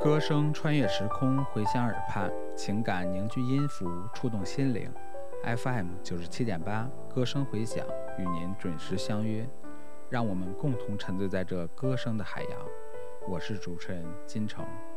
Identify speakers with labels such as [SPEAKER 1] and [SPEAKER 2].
[SPEAKER 1] 歌声穿越时空，回响耳畔，情感凝聚音符，触动心灵。FM97.8，歌声回响，与您准时相约。让我们共同沉醉在这歌声的海洋。我是主持人金城。